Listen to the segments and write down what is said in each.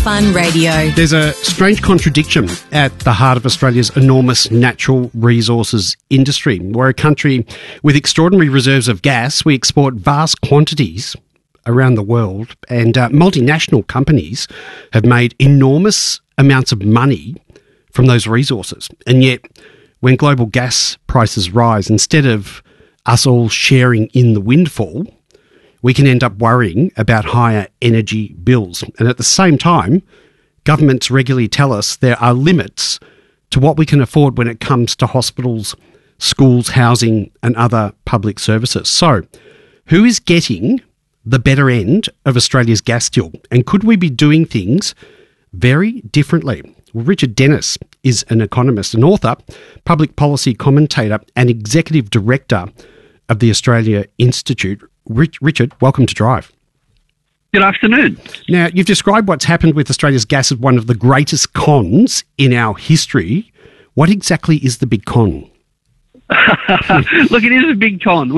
Fun Radio. There's a strange contradiction at the heart of Australia's enormous natural resources industry. We're a country with extraordinary reserves of gas. We export vast quantities around the world, and multinational companies have made enormous amounts of money from those resources. And yet, when global gas prices rise, instead of us all sharing in the windfall, we can end up worrying about higher energy bills. And at the same time, governments regularly tell us there are limits to what we can afford when it comes to hospitals, schools, housing, and other public services. So, who is getting the better end of Australia's gas deal? And could we be doing things very differently? Well, Richard Denniss is an economist, an author, public policy commentator, and executive director of the Australia Institute. Richard, welcome to Drive. Good afternoon. Now, you've described what's happened with Australia's gas as one of the greatest cons in our history. What exactly is the big con? Look, it is a big con.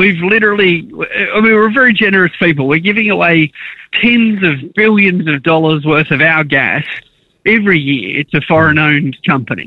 We're very generous people. We're giving away tens of billions of dollars worth of our gas every year to foreign-owned companies.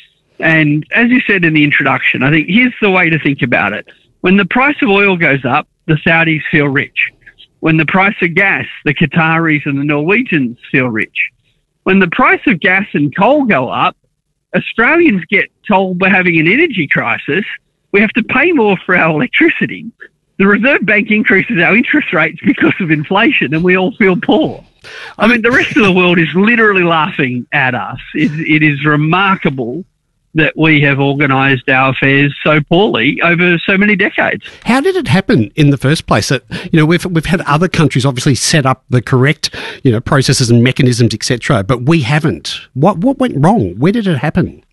And as you said in the introduction, I think here's the way to think about it. When the price of oil goes up, the Saudis feel rich. When the price of gas, the Qataris and the Norwegians feel rich. When the price of gas and coal go up, Australians get told we're having an energy crisis. We have to pay more for our electricity. The Reserve Bank increases our interest rates because of inflation, and we all feel poor. I mean, the rest of the world is literally laughing at us. It is remarkable that we have organised our affairs so poorly over so many decades. How did it happen in the first place? That, we've had other countries obviously set up the correct, processes and mechanisms, etc., but we haven't. What went wrong? Where did it happen?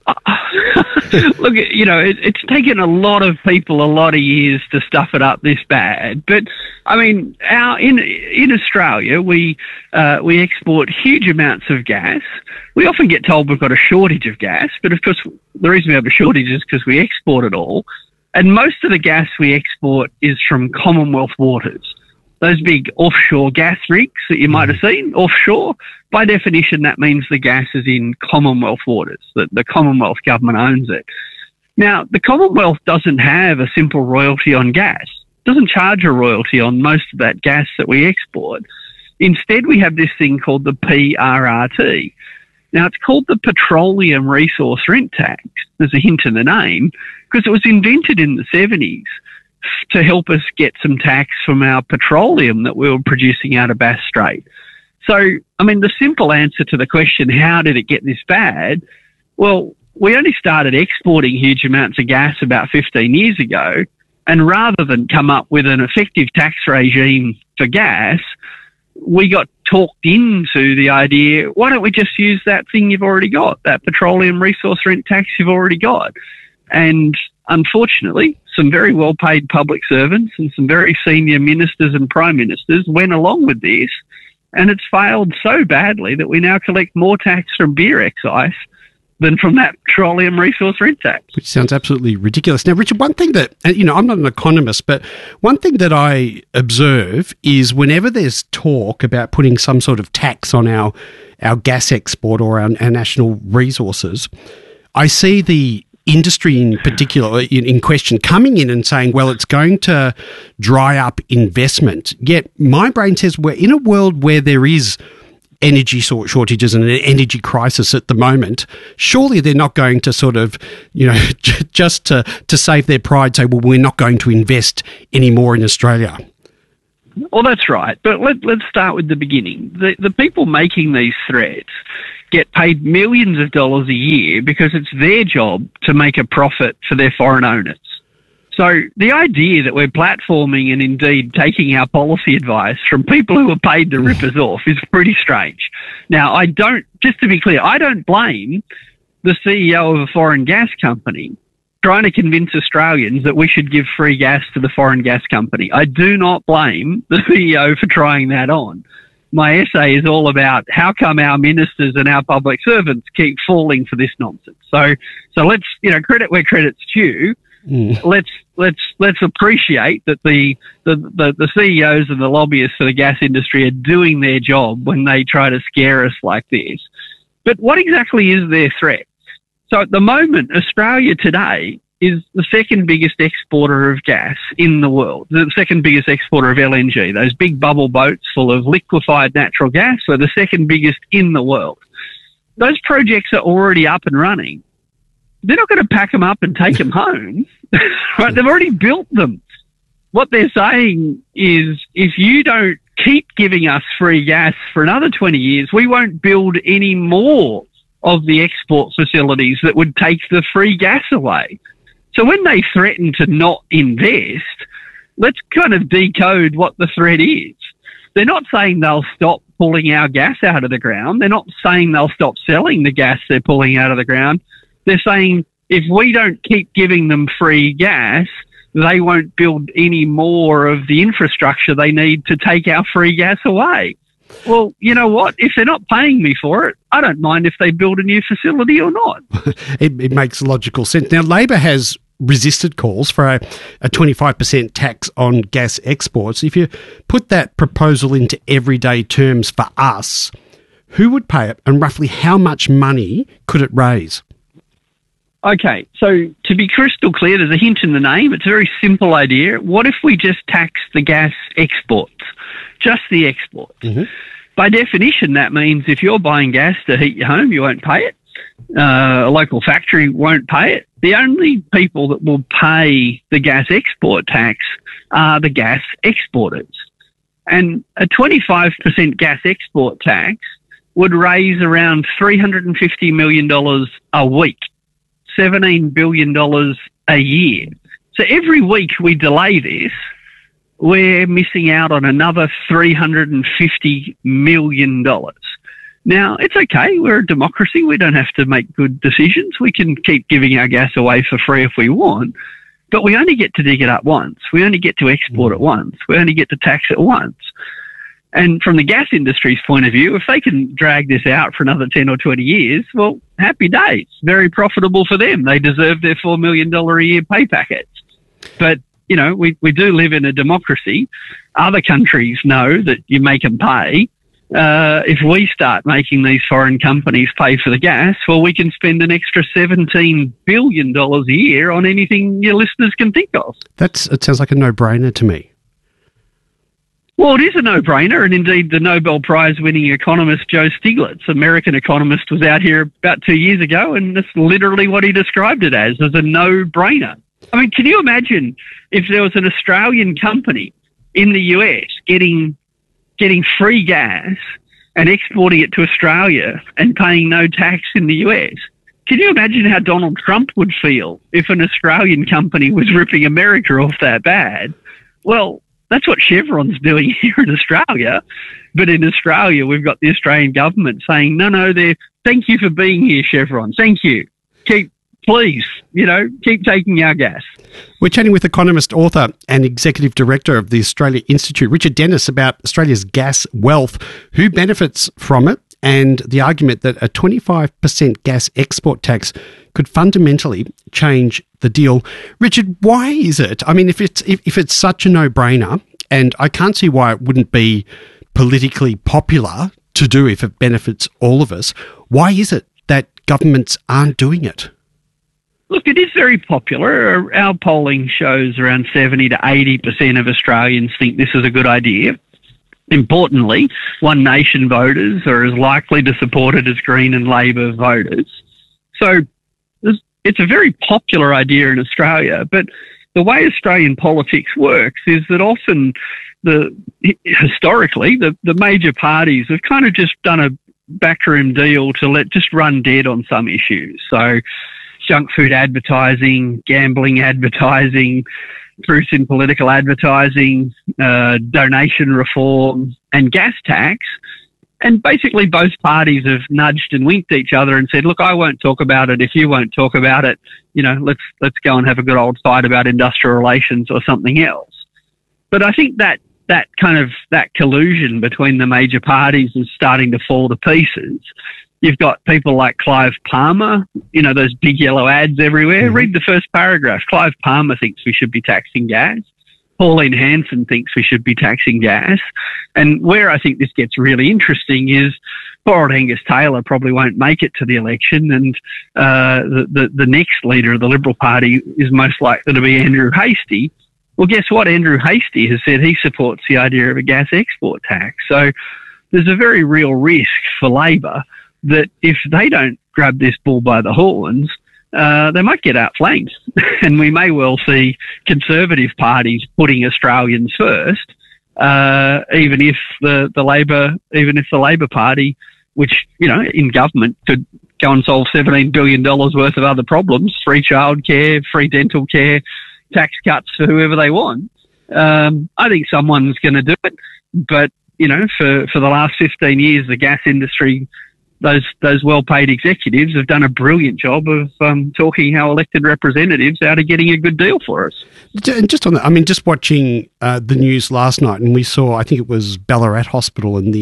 Look, it's taken a lot of people a lot of years to stuff it up this bad. But I mean, in Australia, we export huge amounts of gas. We often get told we've got a shortage of gas, but of course, the reason we have a shortage is because we export it all. And most of the gas we export is from Commonwealth waters. Those big offshore gas rigs that you might have seen offshore, by definition, that means the gas is in Commonwealth waters, that the Commonwealth government owns it. Now, the Commonwealth doesn't have a simple royalty on gas. It doesn't charge a royalty on most of that gas that we export. Instead, we have this thing called the PRRT. Now, it's called the Petroleum Resource Rent Tax. There's a hint in the name, because it was invented in the 70s to help us get some tax from our petroleum that we were producing out of Bass Strait. So, I mean, the simple answer to the question, how did it get this bad? Well, we only started exporting huge amounts of gas about 15 years ago, and rather than come up with an effective tax regime for gas, we got talked into the idea, why don't we just use that thing you've already got, that petroleum resource rent tax you've already got? And unfortunately, some very well-paid public servants and some very senior ministers and prime ministers went along with this, and it's failed so badly that we now collect more tax from beer excise than from that petroleum resource rent tax. Which sounds absolutely ridiculous. Now, Richard, one thing that, I'm not an economist, but one thing that I observe is whenever there's talk about putting some sort of tax on our gas export or our national resources, I see the industry in particular in question coming in and saying, well, it's going to dry up investment. Yet my brain says we're in a world where there is energy shortages and an energy crisis at the moment. Surely they're not going to sort of, just to save their pride, say, well, we're not going to invest anymore in Australia. Well, that's right. But let's start with the beginning. The people making these threats get paid millions of dollars a year because it's their job to make a profit for their foreign owners. So the idea that we're platforming and indeed taking our policy advice from people who are paid to rip us off is pretty strange. Now, just to be clear, I don't blame the CEO of a foreign gas company trying to convince Australians that we should give free gas to the foreign gas company. I do not blame the CEO for trying that on. My essay is all about how come our ministers and our public servants keep falling for this nonsense. So let's, credit where credit's due. Let's appreciate that the CEOs and the lobbyists for the gas industry are doing their job when they try to scare us like this. But what exactly is their threat? So at the moment, Australia today is the second biggest exporter of gas in the world, the second biggest exporter of LNG. Those big bubble boats full of liquefied natural gas are the second biggest in the world. Those projects are already up and running. They're not going to pack them up and take them home. Right? They've already built them. What they're saying is, if you don't keep giving us free gas for another 20 years, we won't build any more of the export facilities that would take the free gas away. So when they threaten to not invest, let's kind of decode what the threat is. They're not saying they'll stop pulling our gas out of the ground. They're not saying they'll stop selling the gas they're pulling out of the ground. They're saying if we don't keep giving them free gas, they won't build any more of the infrastructure they need to take our free gas away. Well, you know what? If they're not paying me for it, I don't mind if they build a new facility or not. It makes logical sense. Now, Labor has resisted calls for a 25% tax on gas exports. If you put that proposal into everyday terms for us, who would pay it and roughly how much money could it raise? Okay, so to be crystal clear, there's a hint in the name. It's a very simple idea. What if we just tax the gas exports? Just the exports. Mm-hmm. By definition, that means if you're buying gas to heat your home, you won't pay it. A local factory won't pay it. The only people that will pay the gas export tax are the gas exporters. And a 25% gas export tax would raise around $350 million a week, $17 billion a year. So every week we delay this, we're missing out on another $350 million. Now, it's okay. We're a democracy. We don't have to make good decisions. We can keep giving our gas away for free if we want, but we only get to dig it up once. We only get to export it once. We only get to tax it once. And from the gas industry's point of view, if they can drag this out for another 10 or 20 years, well, happy days. Very profitable for them. They deserve their $4 million a year pay packets. But, you know, we do live in a democracy. Other countries know that you make them pay. If we start making these foreign companies pay for the gas, well, we can spend an extra $17 billion a year on anything your listeners can think of. It sounds like a no-brainer to me. Well, it is a no-brainer, and indeed the Nobel Prize-winning economist Joe Stiglitz, American economist, was out here about 2 years ago, and that's literally what he described it as a no-brainer. I mean, can you imagine if there was an Australian company in the US getting free gas and exporting it to Australia and paying no tax in the US? Can you imagine how Donald Trump would feel if an Australian company was ripping America off that bad? Well, that's what Chevron's doing here in Australia. But in Australia, we've got the Australian government saying, no, thank you for being here, Chevron. Thank you. Please, keep taking our gas. We're chatting with economist, author and executive director of the Australia Institute, Richard Denniss, about Australia's gas wealth, who benefits from it, and the argument that a 25% gas export tax could fundamentally change the deal. Richard, why is it? I mean, if it's such a no-brainer, and I can't see why it wouldn't be politically popular to do if it benefits all of us, why is it that governments aren't doing it? Look, it is very popular. Our polling shows around 70 to 80% of Australians think this is a good idea. Importantly, One Nation voters are as likely to support it as Green and Labor voters. So it's a very popular idea in Australia, but the way Australian politics works is that often historically the major parties have kind of just done a backroom deal to just run dead on some issues. So junk food advertising, gambling advertising, truth in political advertising, donation reform and gas tax. And basically both parties have nudged and winked each other and said, look, I won't talk about it if you won't talk about it. Let's go and have a good old fight about industrial relations or something else. But I think that collusion between the major parties is starting to fall to pieces. You've got people like Clive Palmer, you know, those big yellow ads everywhere. Mm-hmm. Read the first paragraph. Clive Palmer thinks we should be taxing gas. Pauline Hanson thinks we should be taxing gas. And where I think this gets really interesting is poor old Angus Taylor probably won't make it to the election, and the next leader of the Liberal Party is most likely to be Andrew Hastie. Well, guess what? Andrew Hastie has said he supports the idea of a gas export tax. So there's a very real risk for Labor that if they don't grab this bull by the horns, they might get outflanked, and we may well see Conservative parties putting Australians first, even if the Labor Party, which, you know, in government could go and solve $17 billion worth of other problems, free childcare, free dental care, tax cuts for whoever they want. I think someone's going to do it, but, you know, for the last 15 years, the gas industry, those well-paid executives have done a brilliant job of talking our elected representatives out of getting a good deal for us. And just on that, I mean, just watching the news last night, and we saw, I think it was Ballarat Hospital and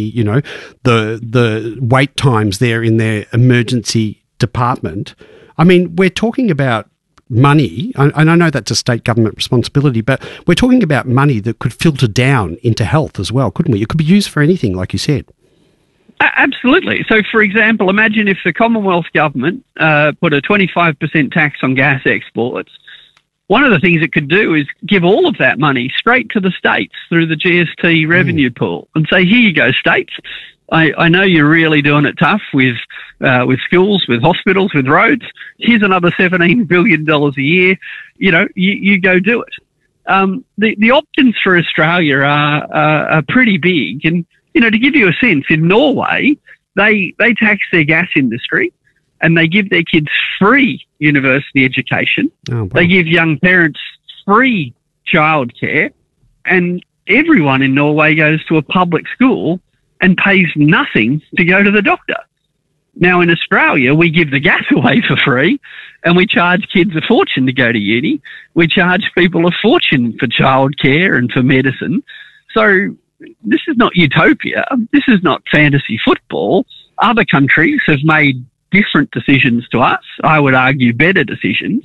the wait times there in their emergency department. I mean, we're talking about money, and I know that's a state government responsibility, but we're talking about money that could filter down into health as well, couldn't we? It could be used for anything, like you said. Absolutely. So, for example, imagine if the Commonwealth government put a 25% tax on gas exports. One of the things it could do is give all of that money straight to the states through the GST revenue pool and say, here you go, states. I know you're really doing it tough with schools, with hospitals, with roads. Here's another $17 billion a year. You know, you go do it. The options for Australia are pretty big. And, you know, to give you a sense, in Norway, they tax their gas industry and they give their kids free university education. Oh, wow. They give young parents free childcare, and everyone in Norway goes to a public school and pays nothing to go to the doctor. Now, in Australia, we give the gas away for free and we charge kids a fortune to go to uni. We charge people a fortune for childcare and for medicine. So this is not utopia. This is not fantasy football. Other countries have made different decisions to us. I would argue better decisions.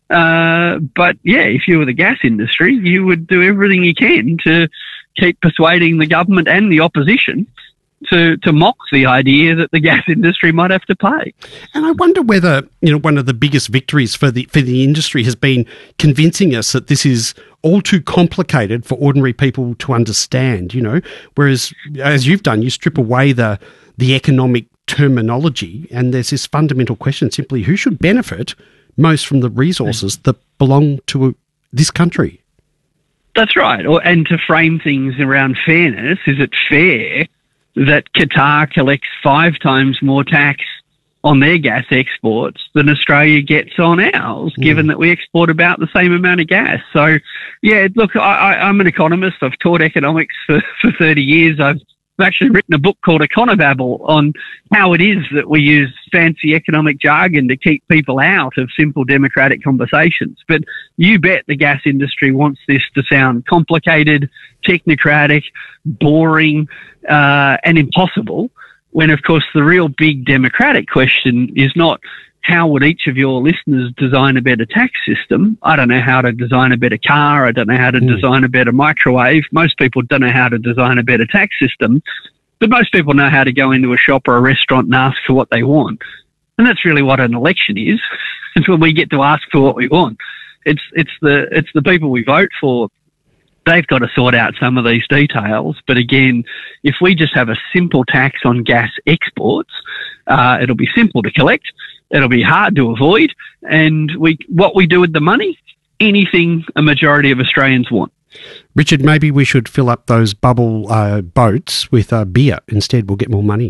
But yeah, if you were the gas industry, you would do everything you can to keep persuading the government and the opposition to mock the idea that the gas industry might have to pay. And I wonder whether, you know, one of the biggest victories for the industry has been convincing us that this is all too complicated for ordinary people to understand, you know, whereas, as you've done, you strip away the economic terminology and there's this fundamental question simply, who should benefit most from the resources that belong to this country? That's right. And to frame things around fairness, is it fair that Qatar collects 5 times more tax on their gas exports than Australia gets on ours, given that we export about the same amount of gas? So, yeah, look, I'm an economist. I've taught economics for 30 years. I've actually written a book called Econobabble on how it is that we use fancy economic jargon to keep people out of simple democratic conversations. But you bet the gas industry wants this to sound complicated, technocratic, boring, and impossible, when, of course, the real big democratic question is not how would each of your listeners design a better tax system. I don't know how to design a better car. I don't know how to design a better microwave. Most people don't know how to design a better tax system, but most people know how to go into a shop or a restaurant and ask for what they want. And that's really what an election is. It's when we get to ask for what we want. It's the people we vote for. They've got to sort out some of these details. But again, if we just have a simple tax on gas exports, it'll be simple to collect. It'll be hard to avoid. And what we do with the money, anything a majority of Australians want. Richard, maybe we should fill up those bubble boats with beer. Instead, we'll get more money.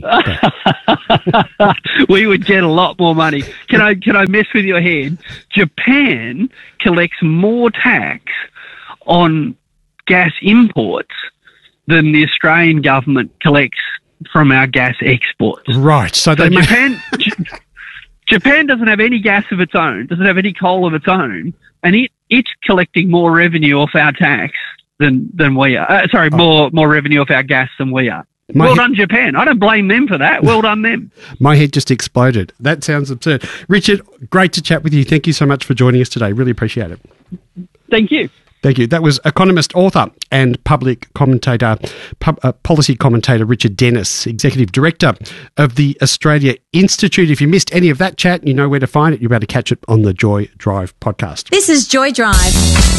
We would get a lot more money. Can I mess with your head? Japan collects more tax on gas imports than the Australian government collects from our gas exports. Right. So Japan doesn't have any gas of its own, doesn't have any coal of its own, and it's collecting more revenue off our tax than we are. More revenue off our gas than we are. Well done, Japan. I don't blame them for that. Well done, them. My head just exploded. That sounds absurd. Richard, great to chat with you. Thank you so much for joining us today. Really appreciate it. Thank you. Thank you. That was economist, author and public commentator, policy commentator Richard Dennis, Executive Director of the Australia Institute. If you missed any of that chat, you know where to find it. You're able to catch it on the Joy Drive podcast. This is Joy Drive.